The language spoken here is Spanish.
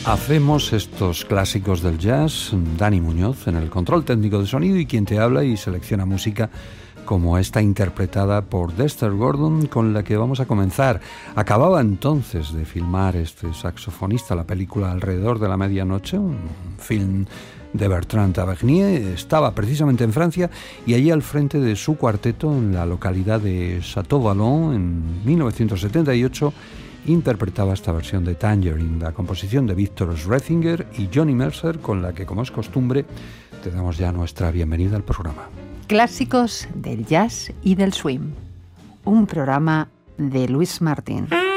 Hacemos estos clásicos del jazz, Dani Muñoz en el control técnico de sonido y quien te habla y selecciona música como esta interpretada por Dexter Gordon, con la que vamos a comenzar. Acababa entonces de filmar este saxofonista la película Alrededor de la medianoche, un film de Bertrand Tavernier. Estaba precisamente en Francia y allí al frente de su cuarteto en la localidad de Château-Vallon en 1978 interpretaba esta versión de Tangerine, la composición de Victor Schrethinger y Johnny Mercer, con la que, como es costumbre, te damos ya nuestra bienvenida al programa. Clásicos del jazz y del swing, un programa de Luis Martín.